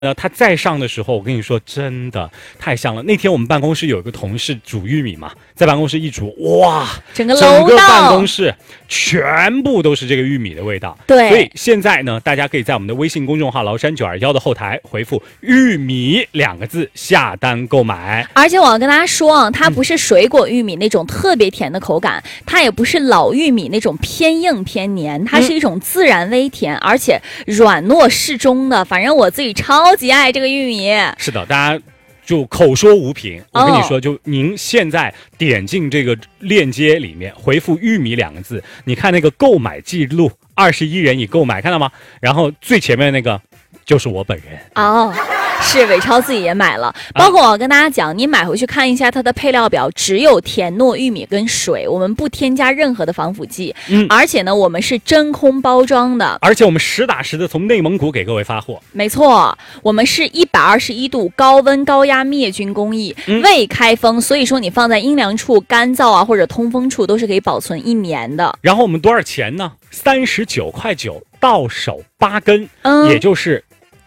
它再上的时候，我跟你说，真的太香了。那天我们办公室有一个同事煮玉米嘛，在办公室一煮，哇， 整个办公室全部都是这个玉米的味道。 对， 所以现在呢，大家可以在我们的微信公众号崂山921的后台回复“玉米”2个字下单购买。 而且我要跟大家说啊，它不是水果玉米那种特别甜的口感，它也不是老玉米那种偏硬偏黏，它是一种自然微甜，而且软糯适中的。反正我自己超级爱这个玉米。 是的，大家就口说无凭。我跟你说，就您现在点进这个链接里面，回复“玉米”2个字，你看那个购买记录，21人已购买，看到吗？然后最前面那个就是我本人哦。是伟超自己也买了，包括我要跟大家讲，你买回去看一下它的配料表，只有甜糯玉米跟水，我们不添加任何的防腐剂，而且呢，我们是真空包装的， 而且我们实打实的从内蒙古给各位发货。 没错，我们是121度高温高压灭菌工艺，未开封，所以说你放在阴凉处、干燥啊或者通风处都是可以保存1年的。 然后我们多少钱呢？39.9块，到手8根，也就是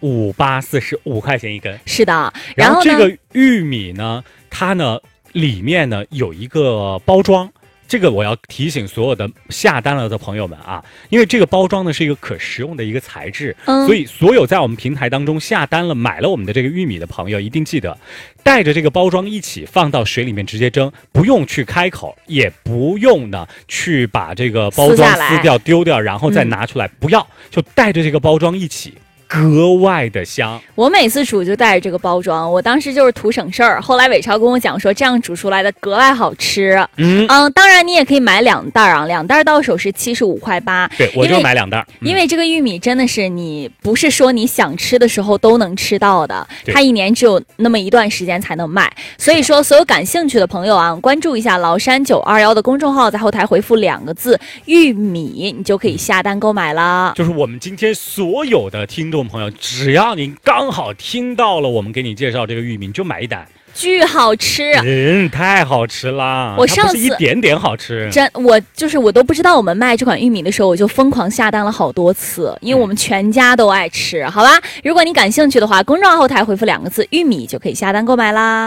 5845块钱1根。 是的， 然后这个玉米呢，它呢里面呢有一个包装，这个我要提醒所有的下单了的朋友们啊，因为这个包装呢是一个可食用的一个材质，所以所有在我们平台当中下单了买了我们的这个玉米的朋友，一定记得带着这个包装一起放到水里面直接蒸，不用去开口，也不用呢去把这个包装撕掉丢掉，然后再拿出来，不要，就带着这个包装一起。格外的香， 我每次煮就带着这个包装，我当时就是图省事儿。后来伟超跟我讲说，这样煮出来的格外好吃。当然你也可以买2袋啊，2袋到手是75.8块。 对，我就买2袋， 因为这个玉米真的是你不是说你想吃的时候都能吃到的，它1年只有那么一段时间才能卖。所以说，所有感兴趣的朋友啊，关注一下崂山921的公众号，在后台回复2个字“玉米”，你就可以下单购买了。 就是我们今天所有的听众朋友，只要你刚好听到了我们给你介绍这个玉米，你就买1袋， 巨好吃， 太好吃了。 我上次一点点好吃， 我都不知道我们卖这款玉米的时候，我就疯狂下单了好多次，因为我们全家都爱吃。好吧，如果你感兴趣的话，公众号后台回复2个字“玉米”就可以下单购买啦。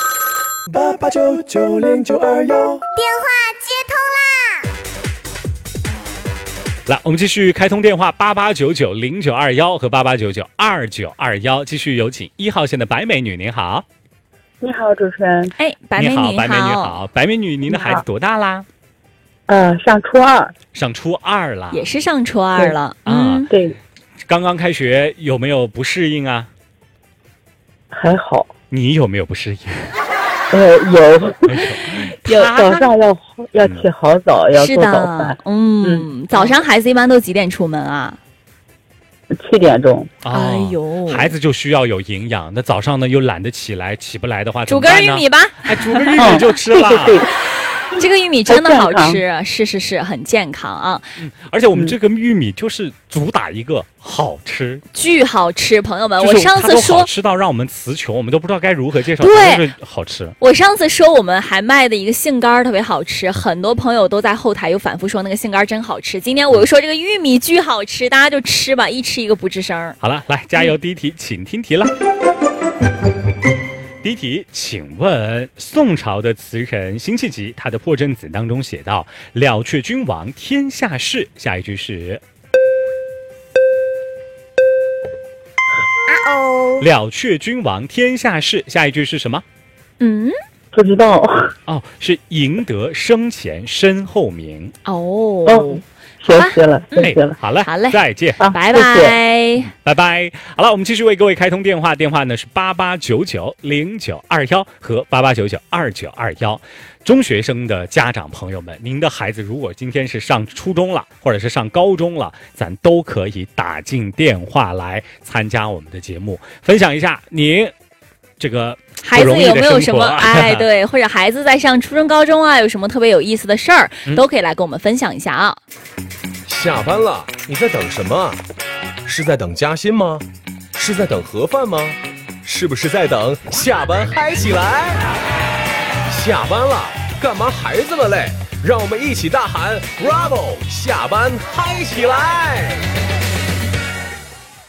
88990921， 电话接通啦！ 来，我们继续开通电话88990921和88992921，继续有请1号线的白美女，您好。 你好，主持人。 白美女好。 白美女好，白美女，您的孩子多大啦？ 上初2。 上初2了， 也是上初2了。 对。 刚刚开学有没有不适应啊？ 还好。 你有没有不适应？ 有早上要起好早，要做早饭。 早上孩子一般都几点出门啊 ？7点钟。 哎呦， 孩子就需要有营养，那早上呢又懒得起来，起不来的话， 煮根玉米吧， 煮个玉米就吃了。 对。 这个玉米真的好吃，是很健康啊。 而且我们这个玉米就是主打一个好吃， 巨好吃，朋友们， 我上次说好吃到让我们词穷，我们都不知道该如何介绍。 对， 好吃。 我上次说我们还卖的一个杏干特别好吃，很多朋友都在后台又反复说那个杏干真好吃。今天我又说这个玉米巨好吃，大家就吃吧，一吃一个不吱声。 好了，来加油！第一题，请听题了。第一题，请问宋朝的词人辛弃疾，他的《破阵子》当中写道：“了却君王天下事”，下一句是？了却君王天下事，下一句是什么？ 不知道。 是赢得生前身后名。 学习了。 好嘞，再见， 拜拜， 拜拜。好了，我们继续为各位开通电话，电话呢是88990921和88992921。中学生的家长朋友们，您的孩子如果今天是上初中了，或者是上高中了，咱都可以打进电话来参加我们的节目，分享一下您这个孩子有没有什么对，或者孩子在上初中高中啊，有什么特别有意思的事儿，都可以来跟我们分享一下啊。 下班了，你在等什么？是在等加薪吗？是在等盒饭吗？是不是在等下班嗨起来？下班了，干嘛还这么累？让我们一起大喊 Bravo， 下班嗨起来！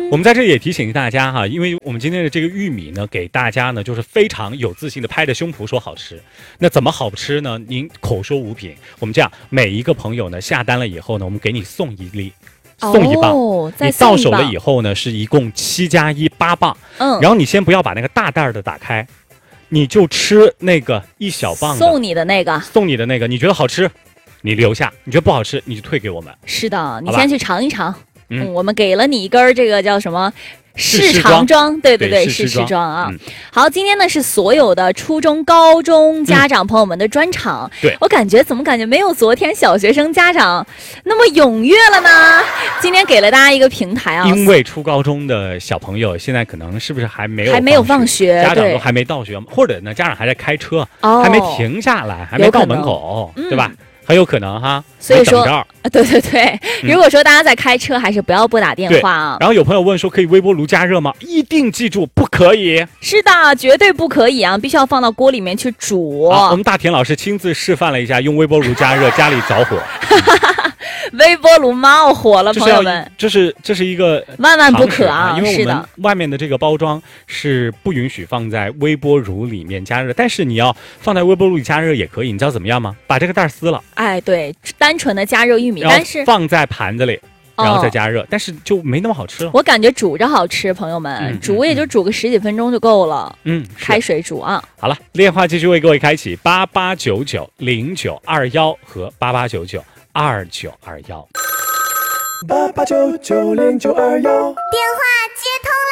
我们在这里也提醒大家哈，因为我们今天的这个玉米呢，给大家呢就是非常有自信的拍着胸脯说好吃。那怎么好吃呢？您口说无凭。我们这样，每一个朋友呢下单了以后呢，我们给你送一粒。送一磅，你到手了以后呢，是一共7+1，8磅。然后你先不要把那个大袋的打开，你就吃那个1小磅的。 送你的那个， 你觉得好吃，你留下；你觉得不好吃，你就退给我们。 是的，你先去尝一尝。我们给了你一根这个叫什么？试尝装，对，试装啊。好，今天呢是所有的初中、高中家长朋友们的专场。 对， 我感觉没有昨天小学生家长那么踊跃了呢？今天给了大家一个平台啊， 因为初高中的小朋友现在可能是不是还没有放学，家长都还没到学，或者呢家长还在开车，还没停下来，还没到门口，对吧？很有可能哈， 所以说，对，如果说大家在开车，还是不要拨打电话啊。 然后有朋友问说，可以微波炉加热吗？一定记住，不可以。 是的，绝对不可以啊，必须要放到锅里面去煮。 我们大田老师亲自示范了一下，用微波炉加热，家里着火。 微波炉冒火了，朋友们， 这是一个万万不可啊！ 因为我们外面的这个包装是不允许放在微波炉里面加热，但是你要放在微波炉里加热也可以。你知道怎么样吗？把这个袋撕了， 对，单纯的加热玉米，但是放在盘子里，然后再加热，但是就没那么好吃了。 我感觉煮着好吃，朋友们，煮也就煮个10几分钟就够了。开水煮啊。 好了，电话继续为各位开启88990921和88992921。 88990921，电话接通啦！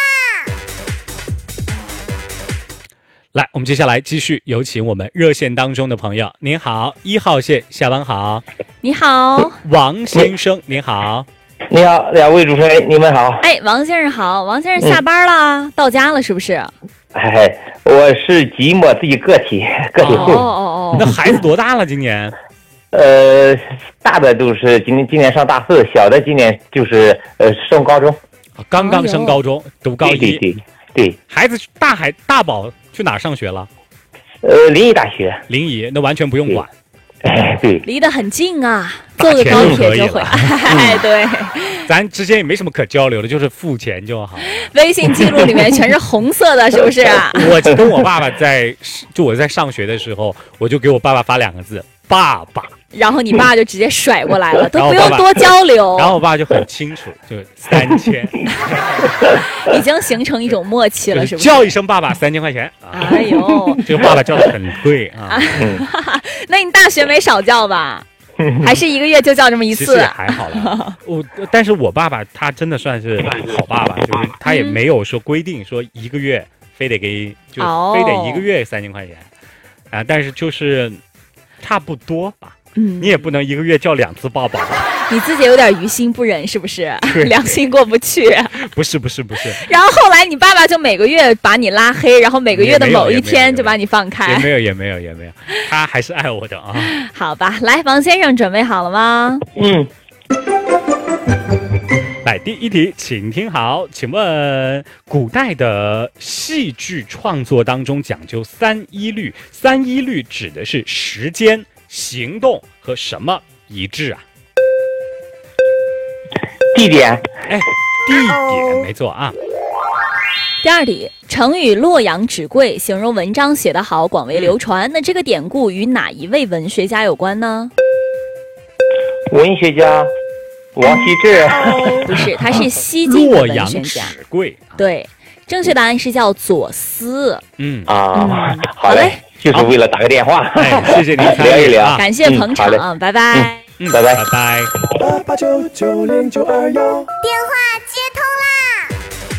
来，我们接下来继续有请我们热线当中的朋友。您好，1号线，下班好。 你好， 王先生，您好。 你好，两位主持人，你们好。 王先生好，王先生下班了，到家了是不是？ 我是寂寞自己个体户。 那孩子多大了？今年？ 大的都是今年上大4，小的今年就是升高中， 刚刚升高中，读高1。 对， 孩子大宝去哪儿上学了？ 临沂大学。 临沂，那完全不用管。 对， 离得很近啊，坐个高铁就回来。对， 咱之间也没什么可交流的，就是付钱就好。 微信记录里面全是红色的，是不是？ 我跟我爸爸我在上学的时候，我就给我爸爸发2个字：爸爸。 然后你爸就直接甩过来了，都不用多交流。 然后我爸就很清楚，就3000， 已经形成一种默契了，是不是？ 叫一声爸爸3000块钱。 哎呦， 这个爸爸叫的很贵啊。 那你大学没少叫吧？还是1个月就叫这么一次？ 其实也还好了。但是我爸爸他真的算是好爸爸，就是他也没有说规定说1个月非得给，就非得1个月3000块钱啊。但是就是差不多吧。你也不能1个月叫2次爸爸。 你自己有点于心不忍，是不是？良心过不去。 不是。 然后后来你爸爸就每个月把你拉黑，然后每个月的某一天就把你放开。 也没有，他还是爱我的啊。 好吧，来，王先生准备好了吗？ 来，第一题，请听好，请问古代的戏剧创作当中讲究3一律，3一律指的是时间、行动和什么一致啊？ 地点。 地点没错啊。 第2题，成语洛阳纸贵形容文章写得好，广为流传。那这个典故与哪一位文学家有关呢？ 文学家王羲之。 不是，他是西晋的文学家。 洛阳纸贵。 对，正确答案是叫左思。 好嘞，就是为了打个电话。 谢谢您聊一聊， 感谢捧场啊，拜拜。 拜拜。 88990921，电话接通啦！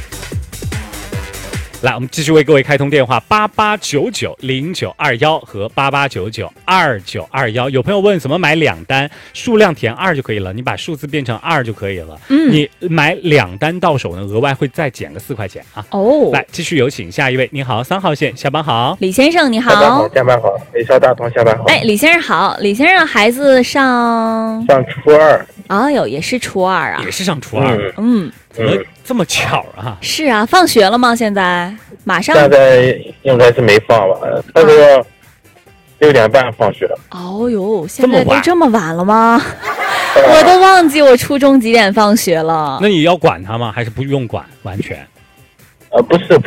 来，我们继续为各位开通电话88990921和88992921。有朋友问怎么买2单，数量填2就可以了，你把数字变成2就可以了。你买2单到手呢，额外会再减个4块钱啊。来，继续有请下一位。您好，3号线，下班好。 李先生你好。 下班好，美少大同下班好。 李先生好，李先生孩子上初2。 也是初2啊。 也是上初2。怎么这么巧啊？ 是啊，放学了吗？现在马上？ 现在应该是没放吧？他说 6点半放学。 哦哟，现在都晚这么晚了吗？我都忘记我初中几点放学了。 那你要管他吗？还是不用管？完全？ 不是